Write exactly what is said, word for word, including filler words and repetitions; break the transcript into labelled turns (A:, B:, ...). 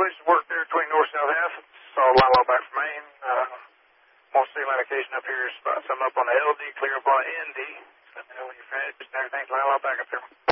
A: place to work there between North South F. Saw a lot back from Maine. Uh, most of the location up here is about some up on the L D, clear up on the N D. So, you know, when you're finished and everything's a lot back up there.